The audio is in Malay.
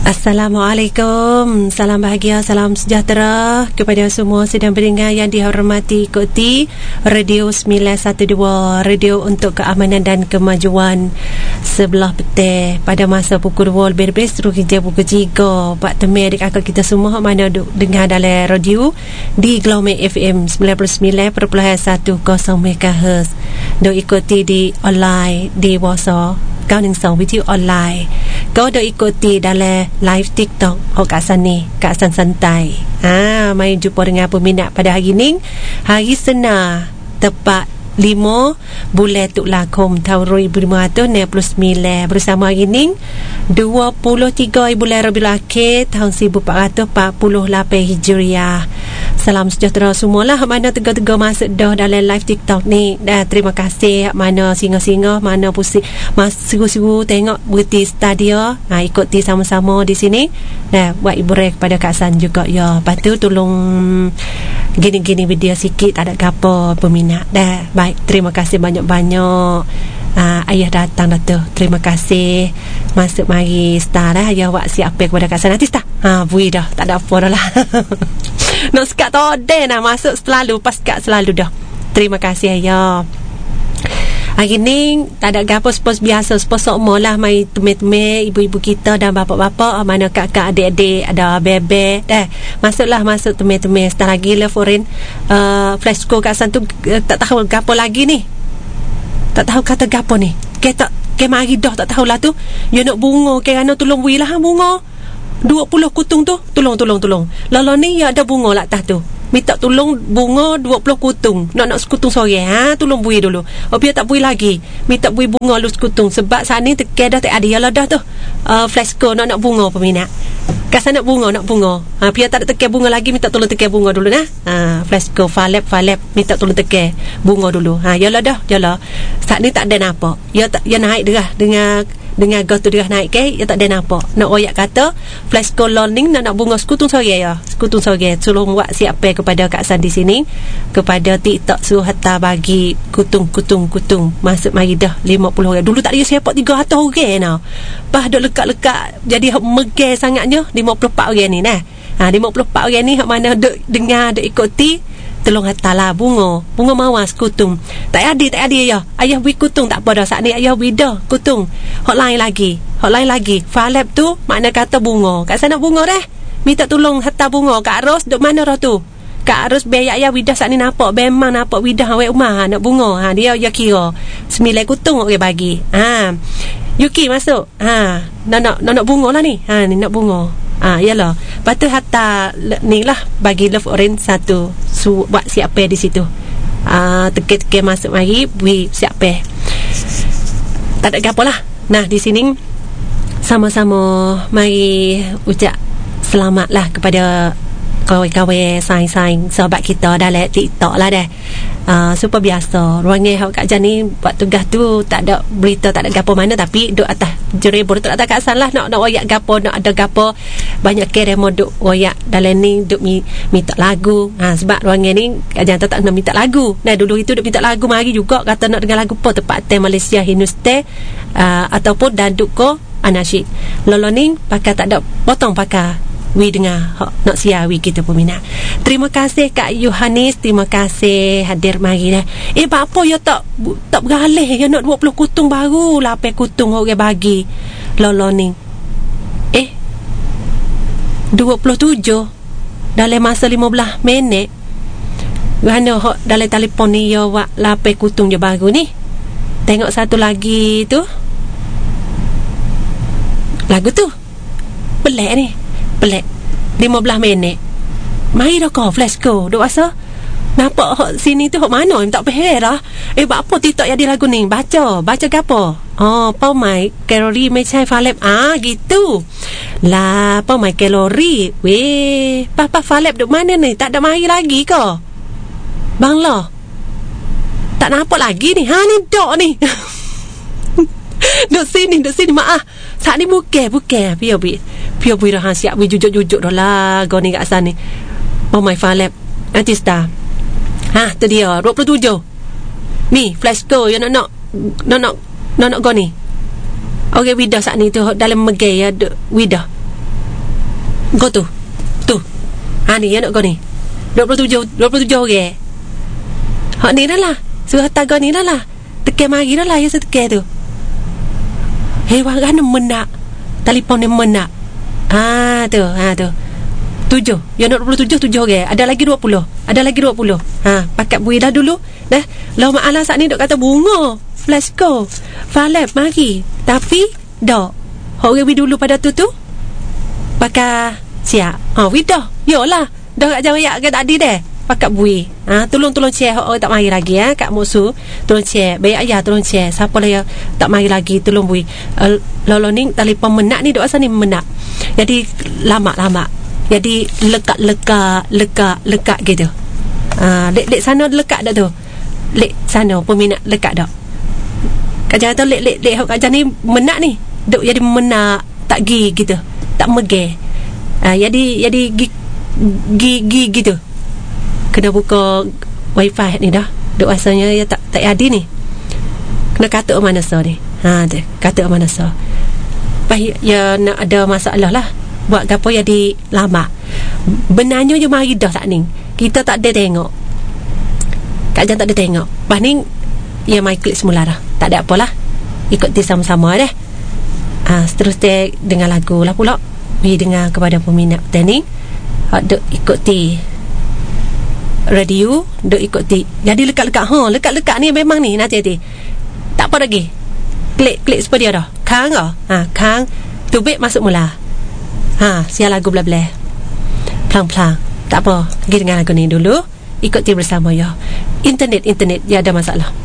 Assalamualaikum, salam bahagia, salam sejahtera kepada semua sedang pendengar yang dihormati. Ikuti Radio 912, radio untuk keamanan dan kemajuan. Sebelah petang pada masa pukul 2 lebih terus kita pukul 3. Pak Temir adik-akak kita semua mana dengar dalam radio di Glomek FM 99.10 MHz. Do ikuti di online di WhatsApp kau ning song video online. Kau dah ikuti dalam live TikTok kat sana, kat santai. Mai jumpa dengan peminat pada hari ni. Hari Senin tepat 5 bulan Tuklakom tahun 2569 bersama hari ni 23 bulan Rabiul Akhir tahun 1448 Hijriah. Salam sejahtera semualah mana tengah-tengah masuk dah dalam live TikTok ni. Dan terima kasih mana singa-singa, mana pusing, seru-seru tengok berti stadia. Ikuti sama-sama di sini. Dan buat hiburan kepada Kak San juga ya. Lepas tu tolong gini-gini video sikit, tak ada apa peminat. Dah baik, terima kasih banyak-banyak. Ayah datang dah tu. Terima kasih. Masuk mari start dah. Ayah buat siap kepada Kak San. Nanti start. Bui dah. Tak ada apa dah lah. Nak sekat toden lah. Masuk selalu. Pas sekat selalu dah. Terima kasih ayah. Hari ni tak ada apa sepos biasa, sepos semua lah. Mai tume-tume ibu-ibu kita dan bapa-bapa, mana kakak adik-adik, ada bebe. Masuklah, masuk tume-tume. Setelah lagi lah foreign flashco Kak San tu tak tahu gapo lagi ni. Tak tahu kata gapo ni. Ke mari dah tak tahulah tu. Ya nak bunga kerana tolong bui lah bunga. 20 kutung tu. Tolong. Lala ni ya ada bunga lah atas tu. Minta tolong bunga 20 kutung. Nak sekutung sore. Tolong bui dulu. Biar tak bui lagi. Minta bui bunga lu sekutung. Sebab saat ni terkait dah tak ada. Yalah dah tu. Flashco nak bunga peminat. Kasar nak bunga. Biar tak ada terkait bunga lagi. Minta tolong terkait bunga dulu nah. Flashco falep. Minta tolong terkait bunga dulu. Yalah dah. Saat ni tak ada apa. Ya naik derah dengan gas tu dia naik ke, ya tak ada nampak. Nak royak kata flashco learning nak bunga sekutung sore ya. Sekutung sore tolong buat siap kepada Kak San di sini, kepada TikTok suruh hantar bagi kutung masuk mari dah 50 orang. Dulu tak ada siapa 300 orang nah. Pas duk lekat-lekat jadi megah sangatnya 54 orang ni nah. 54 orang ni hak mana duk dengar duk ikuti. Tolong hantarlah bunga mawar sekutung. Tak ada ya. Ayah beri kutung tak apa dah. Saat ni ayah beri dah kutung. Hotline lagi. Falep tu makna kata bunga. Kat sana bunga dah. Minta tolong hantar bunga. Kak Ros duk mana dah tu? Kak Ros biar ayah widah saat ni nampak. Memang nampak widah awak rumah nak bunga. Dia kira 9 kutung orang bagi. Yuki masuk. Nak bunga lah ni. Ni nak bunga. Yalah. Lepas tu hantar ni lah bagi love orange satu. Buat siap di situ. Teke-teke masuk mari bui siap tak ada apa lah. Nah di sini sama-sama mari ucap selamat lah kepada kawan-kawan saing-saing sahabat kita dalam TikTok lah dah. Super biasa. Ruangnya Kak Jan ni buat tugas tu tak ada berita, tak ada gapo mana, tapi duk atas jerebur tak ada Kak San lah nak royak gapo, nak ada gapo. Banyak ke demo duk royak dalam ni duk minta lagu. Sebab ruangnya ni Kak Jan tak nak minta lagu. Nah dulu itu duk minta lagu mari juga kata nak dengar lagu apa tepat Malaysia Hinduste ataupun danduk ko anasyid. Lolo ni pakai tak ada potong pakai wi dengar nak siawi kita peminat. Terima kasih Kak Yohanis, terima kasih hadir mari dah. Apa ya tak beralih ya nak 20 kutung baru 8 kutung orang bagi. Lolo ni 27 dalam masa 15 minit. Mana dalam telefon ni ya wak 8 kutung je baru ni. Tengok satu lagi tu. Lagu tu pelik ni. 15 minit. Mari dah kau flashco. Duk rasa nampak hok sini tu hok mana tak faham dah. Apa TikTok yang ada lagu ni? Baca ke apa? Pau mai kalori mai chai falep. Gitu. Lah pau mai kalori. Weh, papa falep duk mana ni? Tak ada mari lagi ke? Bangla. Tak nampak lagi ni. Ni dok ni. Duk sini maaf. Saat ni bukan. Pio dah siap jujuk dah lah kau ni kat sana ni. My falep nanti star. Tu dia 27. Ni flashco yang nak kau ni. Okey widah saat ni tu dalam megay ya widah. Kau tu ni ya nak kau ni 27 orang. Hak ni dah lah suruh taga ni dah lah tekan mari dah lah ya setekan tu. Hewan kan menak telefon ni menak. Tu 7 ya nak 27 orang. Ada lagi 20 pakat bui dah dulu dah. Lau ma'ala saat ni duk kata bunga flash go falep mari tapi dak hok rewi dulu pada tu pakai siap widah yolah dah kat jawab ke tadi deh pakat bui tolong cek hok tak mari lagi Kak Musu tolong cek baik ayah tolong cek siapa lah yang tak mari lagi tolong bui lolo ni telefon menak ni duk asal ni menak jadi lama jadi lekat gitu lek sana lekat dak tu lek sana peminat lekat dak kat jangan tu lek hok kat jangan ni menak ni duk jadi menak tak gi gitu tak mege jadi gi gitu kena buka wifi ni dah duk asalnya ya tak ada ni kena kata mana so ni kata mana so ya nak ada masalah lah buat gapo jadi lama benarnya je mari dah tak ni kita tak ada tengok Kak Jan tak ada tengok pas ni ya mai klik semula dah tak ada apalah ikut sama-sama deh seterusnya dengan lagu lah pula dengar kepada peminat teknik duk ikuti radio duk ikuti jadi lekat-lekat ni memang ni nanti tak apa lagi klik seperti dia dah kang tubik masuk mula siap lagu bla-bla pelang-pelang tak apa pergi dengan lagu ni dulu ikuti bersama ya internet ya ada masalah